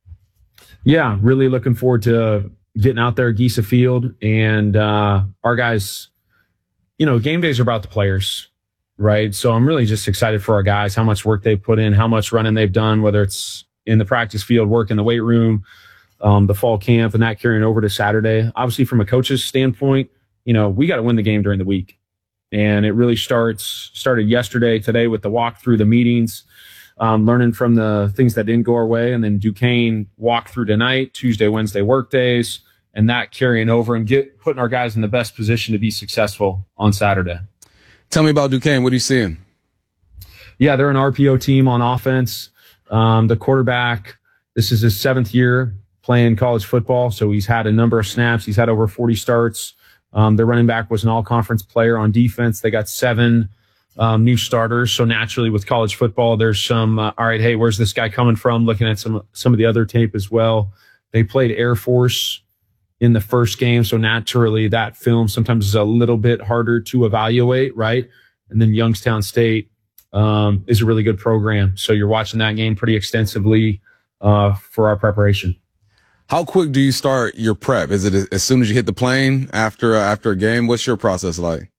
Yeah, really looking forward to getting out there at Giesa Field. And our guys, game days are about the players, right? So I'm really just excited for our guys, how much work they've put in, how much running they've done, whether it's in the practice field, work in the weight room, the fall camp, and that carrying over to Saturday. Obviously, from a coach's standpoint, we got to win the game during the week. And it really started yesterday, today with the walkthrough, the meetings, learning from the things that didn't go our way. And then Duquesne walked through tonight, Tuesday, Wednesday work days, and that carrying over and putting our guys in the best position to be successful on Saturday. Tell me about Duquesne. What are you seeing? Yeah, they're an RPO team on offense. The quarterback, this is his 7th year playing college football, so he's had a number of snaps. He's had over 40 starts. Their running back was an all-conference player. On defense, they got 7 new starters. So naturally, with college football, there's some, all right, hey, where's this guy coming from? Looking at some of the other tape as well. They played Air Force in the first game, so naturally that film sometimes is a little bit harder to evaluate, right? And then Youngstown State is a really good program. So you're watching that game pretty extensively for our preparation. How quick do you start your prep? Is it as soon as you hit the plane after a game? What's your process like?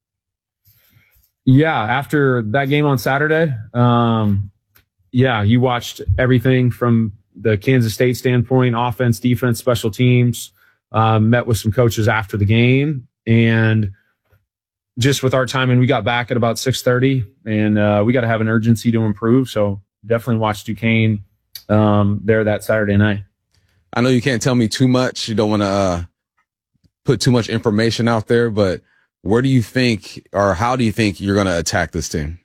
Yeah, after that game on Saturday, you watched everything from the Kansas State standpoint, offense, defense, special teams, met with some coaches after the game. And just with our timing, we got back at about 6:30, and we got to have an urgency to improve. So definitely watch Duquesne there that Saturday night. I know you can't tell me too much. You don't want to put too much information out there, but where do you think, or how do you think you're going to attack this team?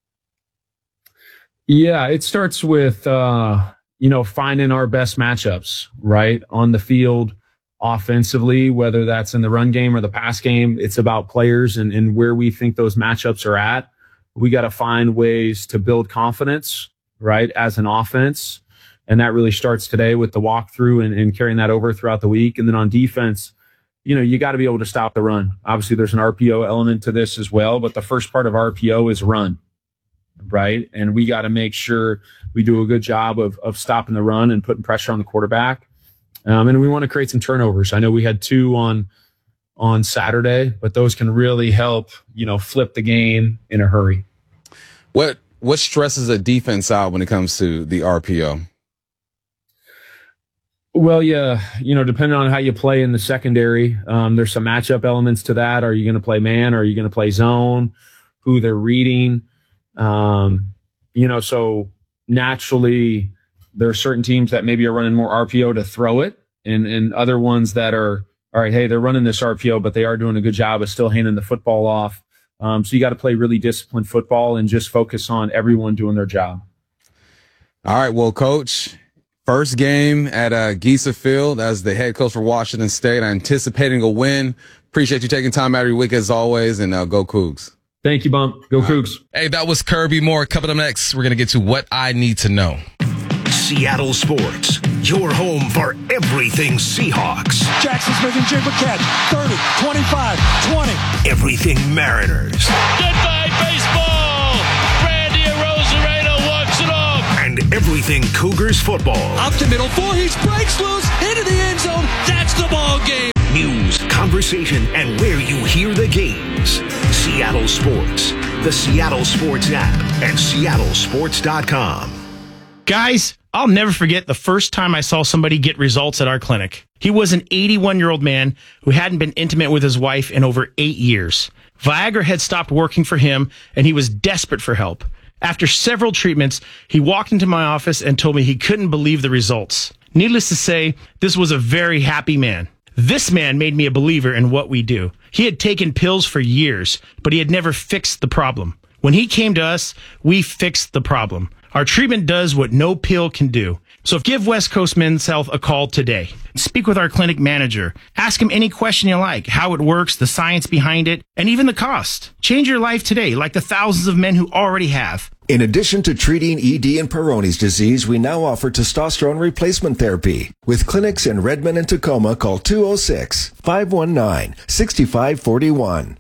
Yeah, it starts with, finding our best matchups, right? On the field, offensively, whether that's in the run game or the pass game, it's about players and where we think those matchups are at. We got to find ways to build confidence, right, as an offense. And that really starts today with the walkthrough and carrying that over throughout the week. And then on defense, you got to be able to stop the run. Obviously, there's an RPO element to this as well, but the first part of RPO is run, right? And we got to make sure we do a good job of stopping the run and putting pressure on the quarterback. And we want to create some turnovers. I know we had 2 on Saturday, but those can really help, flip the game in a hurry. What stresses a defense out when it comes to the RPO? Well, yeah, depending on how you play in the secondary, there's some matchup elements to that. Are you going to play man? Or are you going to play zone? Who they're reading? So naturally there are certain teams that maybe are running more RPO to throw it and other ones that are, all right, hey, they're running this RPO, but they are doing a good job of still handing the football off. So you got to play really disciplined football and just focus on everyone doing their job. All right. Well, Coach, first game at Giesa Field as the head coach for Washington State. Anticipating a win. Appreciate you taking time out of your week as always, and go Cougs. Thank you, Bump. Go Cougs. Hey, that was Kirby Moore. Coming up next, we're going to get to what I need to know. Seattle Sports. your home for everything Seahawks. Jackson Smith and Jigba catch. 30, 25, 20. Everything Mariners. Goodbye, baseball. Randy Arozarena walks it off. And everything Cougars football. Up to middle 4, he breaks loose into the end zone. That's the ball game. News, conversation, and where you hear the games. Seattle Sports, the Seattle Sports app, and seattlesports.com. Guys, I'll never forget the first time I saw somebody get results at our clinic. He was an 81-year-old man who hadn't been intimate with his wife in over 8 years. Viagra had stopped working for him, and he was desperate for help. After several treatments, he walked into my office and told me he couldn't believe the results. Needless to say, this was a very happy man. This man made me a believer in what we do. He had taken pills for years, but he had never fixed the problem. When he came to us, we fixed the problem. Our treatment does what no pill can do. So give West Coast Men's Health a call today. Speak with our clinic manager. Ask him any question you like, how it works, the science behind it, and even the cost. Change your life today, like the thousands of men who already have. In addition to treating ED and Peyronie's disease, we now offer testosterone replacement therapy. With clinics in Redmond and Tacoma, call 206-519-6541.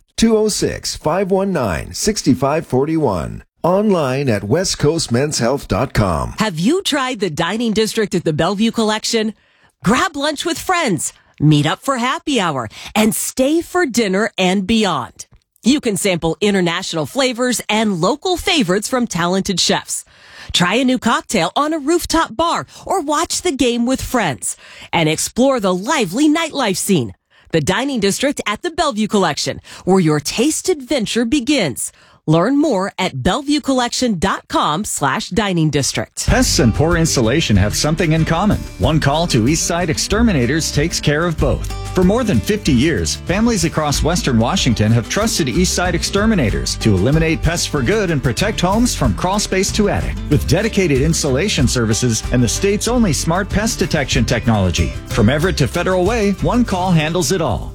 206-519-6541. Online at westcoastmenshealth.com. Have you tried the dining district at the Bellevue Collection? Grab lunch with friends, meet up for happy hour, and stay for dinner and beyond. You can sample international flavors and local favorites from talented chefs. Try a new cocktail on a rooftop bar or watch the game with friends and explore the lively nightlife scene. The dining district at the Bellevue Collection, where your taste adventure begins. Learn more at BellevueCollection.com/dining district. Pests and poor insulation have something in common. One call to Eastside Exterminators takes care of both. For more than 50 years, families across Western Washington have trusted Eastside Exterminators to eliminate pests for good and protect homes from crawl space to attic. With dedicated insulation services and the state's only smart pest detection technology. From Everett to Federal Way, one call handles it all.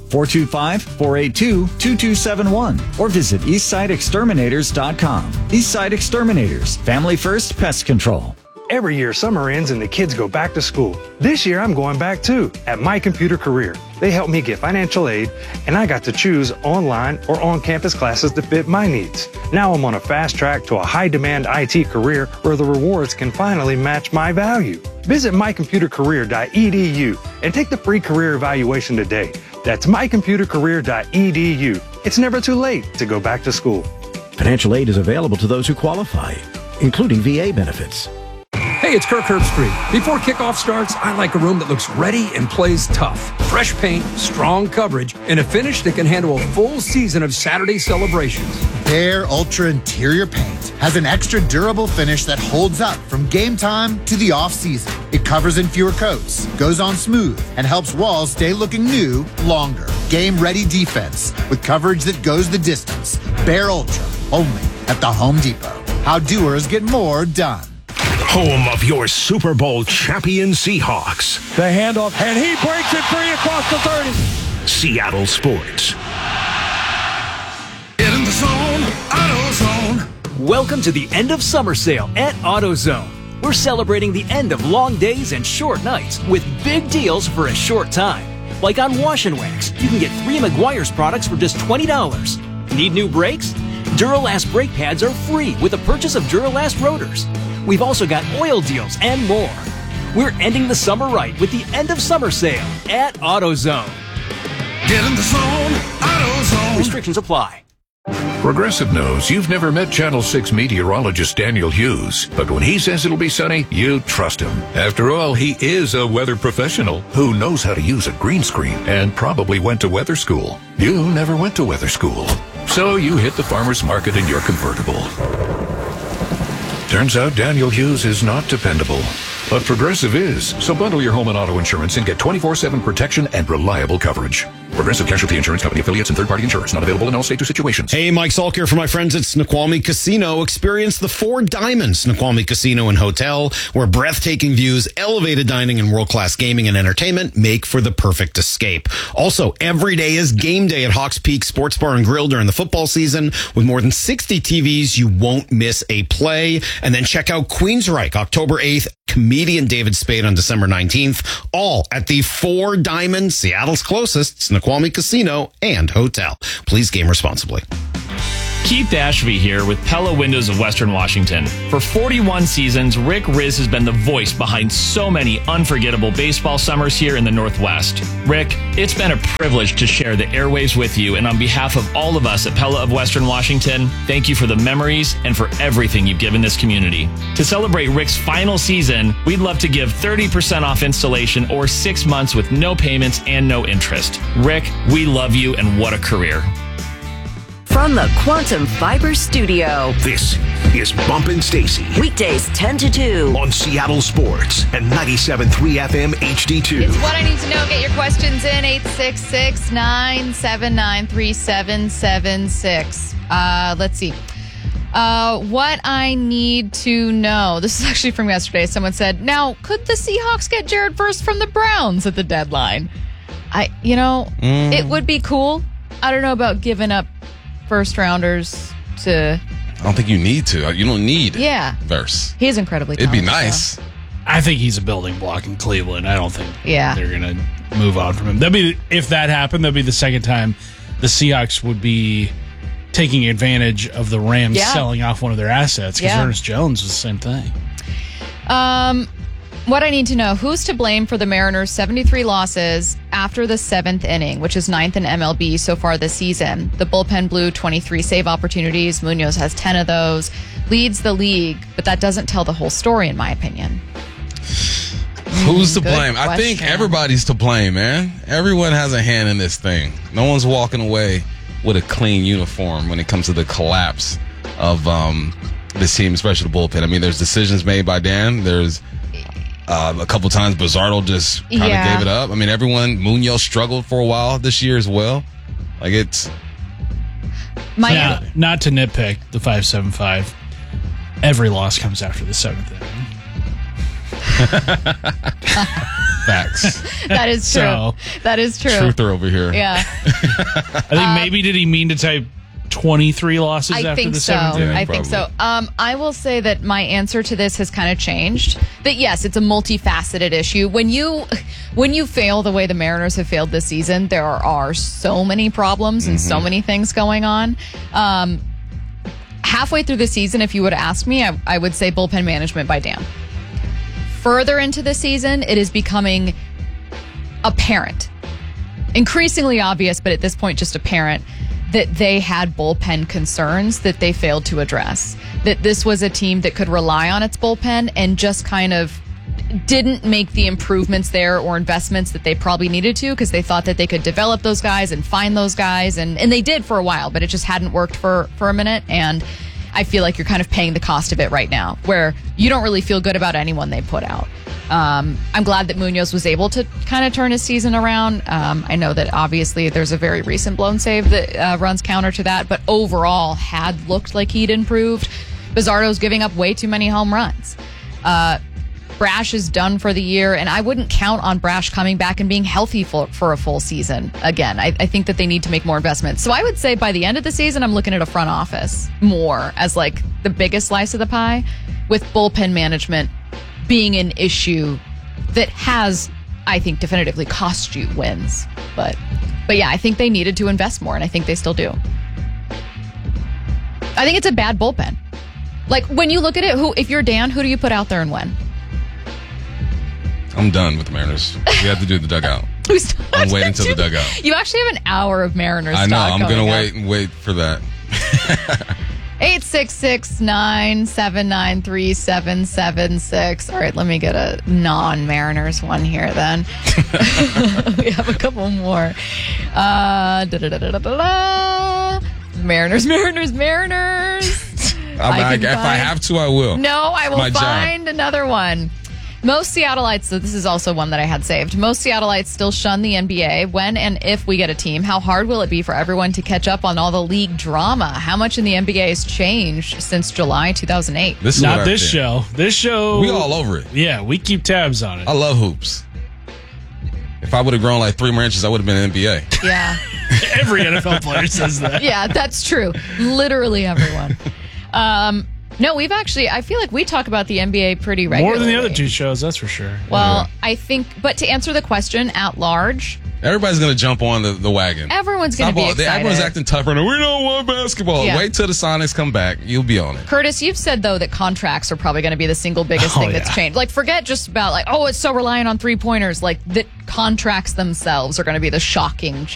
425-482-2271 or visit EastsideExterminators.com. Eastside Exterminators, family first pest control. Every year, summer ends and the kids go back to school. This year, I'm going back too, at My Computer Career. They helped me get financial aid, and I got to choose online or on-campus classes to fit my needs. Now I'm on a fast track to a high-demand IT career where the rewards can finally match my value. Visit mycomputercareer.edu and take the free career evaluation today. That's mycomputercareer.edu. It's never too late to go back to school. Financial aid is available to those who qualify, including VA benefits. Hey, it's Kirk Herbstreit. Before kickoff starts, I like a room that looks ready and plays tough. Fresh paint, strong coverage, and a finish that can handle a full season of Saturday celebrations. Behr Ultra Interior Paint has an extra durable finish that holds up from game time to the off-season. It covers in fewer coats, goes on smooth, and helps walls stay looking new longer. Game-ready defense with coverage that goes the distance. Behr Ultra, only at the Home Depot. How doers get more done. Home of your Super Bowl champion Seahawks. The handoff, and he breaks it free across the 30. Seattle Sports. Get in the zone, AutoZone. Welcome to the end of summer sale at AutoZone. We're celebrating the end of long days and short nights with big deals for a short time. Like on Wash and Wax, you can get 3 Meguiar's products for just $20. Need new brakes? Duralast brake pads are free with the purchase of Duralast rotors. We've also got oil deals and more. We're ending the summer right with the end of summer sale at AutoZone. Get in the zone, AutoZone. Restrictions apply. Progressive knows you've never met Channel 6 meteorologist Daniel Hughes, but when he says it'll be sunny, you trust him. After all, he is a weather professional who knows how to use a green screen and probably went to weather school. You never went to weather school, so you hit the farmer's market in your convertible. Turns out Daniel Hughes is not dependable, but Progressive is. So bundle your home and auto insurance and get 24/7 protection and reliable coverage. Progressive Casualty Insurance Company affiliates and third-party insurers. Not available in all states or situations. Hey, Mike Salk here for my friends at Snoqualmie Casino. Experience the Four Diamonds Snoqualmie Casino and Hotel, where breathtaking views, elevated dining, and world-class gaming and entertainment make for the perfect escape. Also, every day is game day at Hawks Peak Sports Bar and Grill during the football season. With more than 60 TVs, you won't miss a play. And then check out Queensryche, October 8th, comedian David Spade on December 19th, all at the Four Diamonds, Seattle's closest Snoqualmie Casino and Hotel. Please game responsibly. Keith Ashby here with Pella Windows of Western Washington. For 41 seasons, Rick Riz has been the voice behind so many unforgettable baseball summers here in the Northwest. Rick, it's been a privilege to share the airwaves with you, and on behalf of all of us at Pella of Western Washington, thank you for the memories and for everything you've given this community. To celebrate Rick's final season, we'd love to give 30% off installation or 6 months with no payments and no interest. Rick, we love you, and what a career. From the Quantum Fiber Studio, this is Bumpin' Stacy. Weekdays 10 to 2 on Seattle Sports and 97.3 FM HD2. It's What I Need to Know. Get your questions in 866-979-3776. Let's see. What I need to know. This is actually from yesterday. Someone said, now, could the Seahawks get Jared Verse from the Browns at the deadline? It would be cool. I don't know about giving up first rounders to. I don't think you need to. You don't need Verse. He's incredibly It'd talented. be nice. So. I think he's a building block in Cleveland. I don't think they're going to move on from him. If that happened, that'd be the second time the Seahawks would be taking advantage of the Rams selling off one of their assets, because Ernest Jones was the same thing. What I need to know, who's to blame for the Mariners' 73 losses after the 7th inning, which is 9th in MLB so far this season? The bullpen blew 23 save opportunities. Munoz has 10 of those, leads the league, but that doesn't tell the whole story, in my opinion. Who's to blame? question. I think everybody's to blame, man. Everyone has a hand in this thing. No one's walking away with a clean uniform when it comes to the collapse of this team, especially the bullpen. I mean, there's decisions made by Dan. There's a couple times Bizzardo just kind of gave it up. I mean, Munoz struggled for a while this year as well. Like, it's... Not to nitpick the 5.75. Every loss comes after the 7th inning. Facts. That is true. That is true. Truther over here. Yeah. I think maybe did he mean to type 23 losses after the 7th inning? I think so. I will say that my answer to this has kind of changed. That yes, it's a multifaceted issue. When you fail the way the Mariners have failed this season, there are so many problems and so many things going on. Halfway through the season, if you would ask me, I would say bullpen management by Dan. Further into the season, it is becoming apparent, increasingly obvious, but at this point just apparent, that they had bullpen concerns that they failed to address. That this was a team that could rely on its bullpen and just kind of didn't make the improvements there or investments that they probably needed to, because they thought that they could develop those guys and find those guys. And they did for a while, but it just hadn't worked for a minute. And I feel like you're kind of paying the cost of it right now, where you don't really feel good about anyone they put out. I'm glad that Munoz was able to kind of turn his season around. I know that obviously there's a very recent blown save that runs counter to that, but overall had looked like he'd improved. Bizzardo's giving up way too many home runs. Brash is done for the year, and I wouldn't count on Brash coming back and being healthy for a full season again. I think that they need to make more investments. So I would say by the end of the season, I'm looking at a front office more as like the biggest slice of the pie, with bullpen management being an issue that has, I think, definitively cost you wins. But yeah, I think they needed to invest more, and I think they still do. I think it's a bad bullpen. Like, when you look at it, if you're Dan, who do you put out there and when? I'm done with the Mariners. We have to do the dugout. I'm waiting until the dugout. You actually have an hour of Mariners I know. talk I'm going to wait for that. 866-979-3776. All right, let me get a non-Mariners one here then. We have a couple more. Mariners. If I have to, I will. No, I will find another one. Most Seattleites, so this is also one that I had saved. Most Seattleites still shun the NBA. When and if we get a team, how hard will it be for everyone to catch up on all the league drama? How much in the NBA has changed since July 2008? Not this show. This show. We all over it. Yeah, we keep tabs on it. I love hoops. If I would have grown like 3 more inches, I would have been in the NBA. Yeah. Every NFL player says that. Yeah, that's true. Literally everyone. No, we've actually, I feel like we talk about the NBA pretty regularly. More than the other 2 shows, that's for sure. Well, I think, but to answer the question at large, everybody's going to jump on the wagon. Everyone's going to be excited. Everyone's acting tougher. We don't want basketball. Yeah. Wait till the Sonics come back. You'll be on it. Curtis, you've said, though, that contracts are probably going to be the single biggest thing that's changed. Like, forget just about, like, oh, it's so reliant on three-pointers. Like, that contracts themselves are going to be the shocking change.